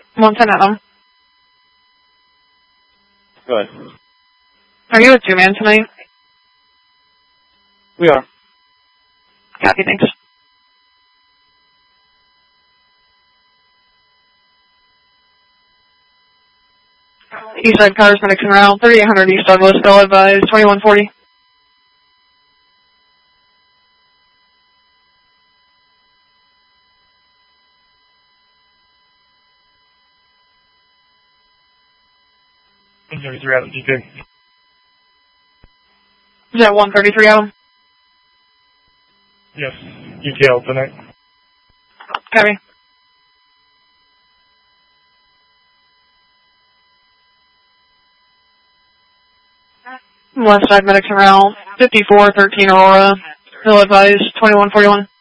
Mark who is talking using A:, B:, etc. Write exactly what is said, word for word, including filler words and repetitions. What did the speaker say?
A: one ten Adam.
B: Go ahead.
A: Are you a two-man tonight?
B: We are.
A: Copy, thanks. East side cars, medics en route, thirty-eight hundred East Douglas, still advised, twenty-one forty.
C: one thirty-three Adam, G P.
A: Is that one thirty-three Adam?
C: Yes, U T L tonight.
A: Copy. West side medics en route, fifty-four thirteen Aurora, still advised, twenty-one forty-one.